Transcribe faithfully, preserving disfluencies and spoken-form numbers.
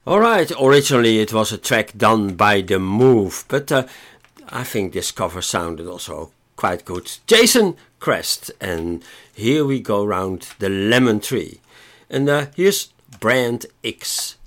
Alright, originally it was a track done by The Move, but uh, I think this cover sounded also quite good. Jason Crest, and here we go round the Lemon Tree. And uh, here's Brand X.